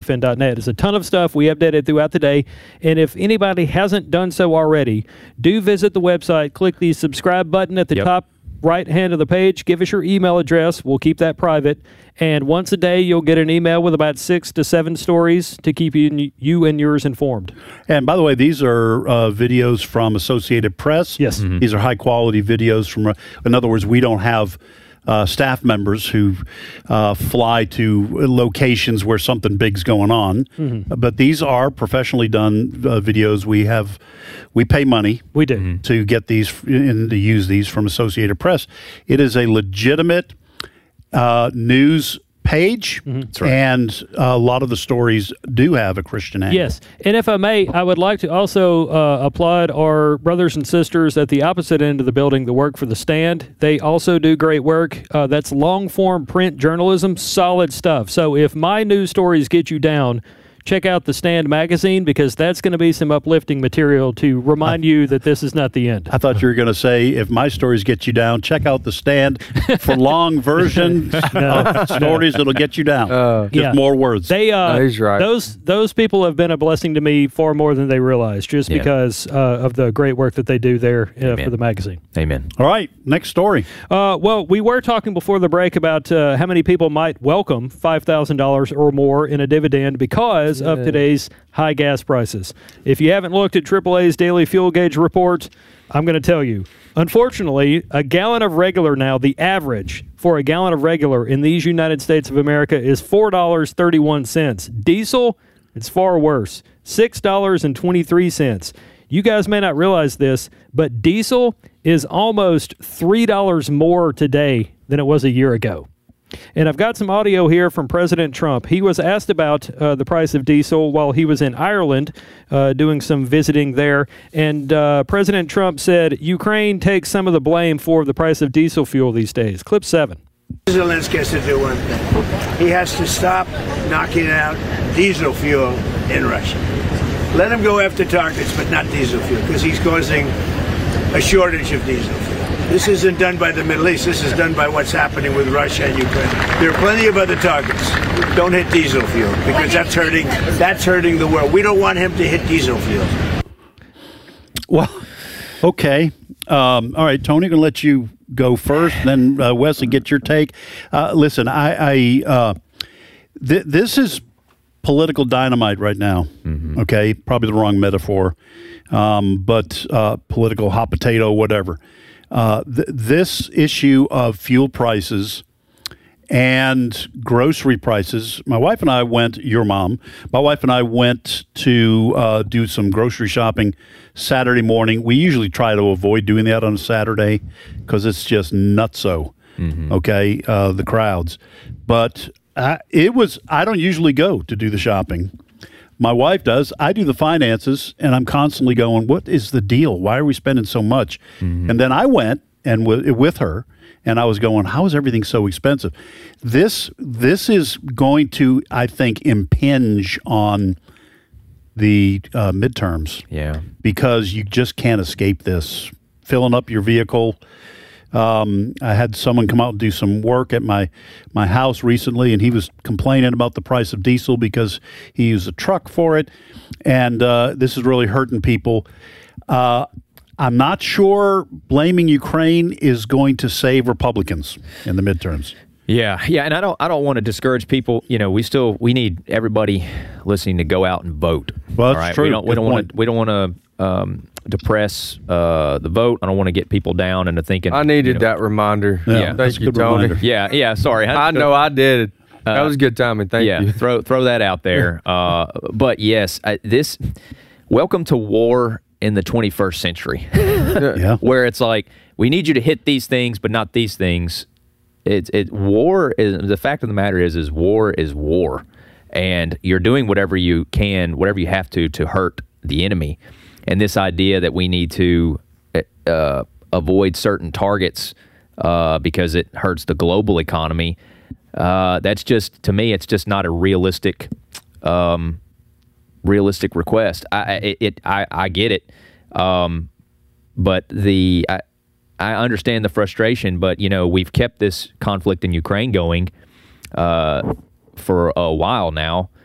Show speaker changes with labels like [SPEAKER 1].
[SPEAKER 1] wfn.net. It's a ton of stuff. We update it throughout the day. And if anybody hasn't done so already, do visit the website. Click the subscribe button at the top right hand of the page. Give us your email address. We'll keep that private. And once a day, you'll get an email with about 6 to 7 stories to keep you and yours informed.
[SPEAKER 2] And by the way, these are videos from Associated Press.
[SPEAKER 1] Yes.
[SPEAKER 2] Mm-hmm. These are high-quality videos from, in other words, we don't have staff members who fly to locations where something big's going on. Mm-hmm. But these are professionally done videos. We pay money.
[SPEAKER 1] We do.
[SPEAKER 2] To get these and to use these from Associated Press. It is a legitimate news page,
[SPEAKER 1] Mm-hmm.
[SPEAKER 3] right.
[SPEAKER 2] and a lot of the stories do have a Christian angle.
[SPEAKER 1] Yes, and if I may, I would like to also applaud our brothers and sisters at the opposite end of the building that work for The Stand. They also do great work. That's long-form print journalism, solid stuff. So if my news stories get you down, check out The Stand magazine, because that's going to be some uplifting material to remind you that this is not the end.
[SPEAKER 2] I thought you were going to say, if my stories get you down, check out The Stand for long version stories that'll get you down. Just more words.
[SPEAKER 1] They,
[SPEAKER 3] he's right.
[SPEAKER 1] Those people have been a blessing to me far more than they realize, just because of the great work that they do there for the magazine.
[SPEAKER 3] Amen.
[SPEAKER 2] All right, next story.
[SPEAKER 1] Well, we were talking before the break about how many people might welcome $5,000 or more in a dividend because of today's high gas prices. If you haven't looked at AAA's daily fuel gauge report, I'm going to tell you. Unfortunately, a gallon of regular now, the average for a gallon of regular in these United States of America is $4.31. Diesel, it's far worse, $6.23. You guys may not realize this, but diesel is almost $3 more today than it was a year ago. And I've got some audio here from President Trump. He was asked about the price of diesel while he was in Ireland doing some visiting there. And President Trump said Ukraine takes some of the blame for the price of diesel fuel these days. Clip 7.
[SPEAKER 4] Zelensky has to do one thing. He has to stop knocking out diesel fuel in Russia. Let him go after targets, but not diesel fuel, because he's causing a shortage of diesel fuel. This isn't done by the Middle East. This is done by what's happening with Russia and Ukraine. There are plenty of other targets. Don't hit diesel fuel, because that's hurting the world. We don't want him to hit diesel fuel.
[SPEAKER 2] Well, okay. All right, Tony, I'm going to let you go first, then Wesley, get your take. Listen, this is political dynamite right now, okay? Probably the wrong metaphor, but political hot potato, whatever. This issue of fuel prices and grocery prices, my wife and I went to do some grocery shopping Saturday morning. We usually try to avoid doing that on a Saturday because it's just nutso, okay, the crowds. But I don't usually go to do the shopping. My wife does. I do the finances, and I'm constantly going, what is the deal? Why are we spending so much? And then I went and with her, and I was going, how is everything so expensive? This is going to, I think, impinge on the midterms.
[SPEAKER 3] Yeah.
[SPEAKER 2] Because you just can't escape this. Filling up your vehicle. I had someone come out and do some work at my house recently, and he was complaining about the price of diesel because he used a truck for it, and this is really hurting people. I'm not sure blaming Ukraine is going to save Republicans in the midterms.
[SPEAKER 3] Yeah, and I don't want to discourage people. You know, we need everybody listening to go out and vote.
[SPEAKER 2] Well, that's true.
[SPEAKER 3] We don't want to depress the vote. I don't want to get people down into thinking.
[SPEAKER 5] I needed that reminder.
[SPEAKER 3] Yeah,
[SPEAKER 5] thank you, Tony.
[SPEAKER 2] Reminder.
[SPEAKER 3] Yeah. Sorry,
[SPEAKER 5] I know I did. That was good timing. Thank you.
[SPEAKER 3] Yeah, throw that out there. But yes, welcome to war in the 21st century, where it's like we need you to hit these things, but not these things. War is the fact of the matter is war is war, and you're doing whatever you can, whatever you have to hurt the enemy. And this idea that we need to avoid certain targets because it hurts the global economy, that's just, to me, it's just not a realistic request. I get it, but I understand the frustration. But we've kept this conflict in Ukraine going for a while now,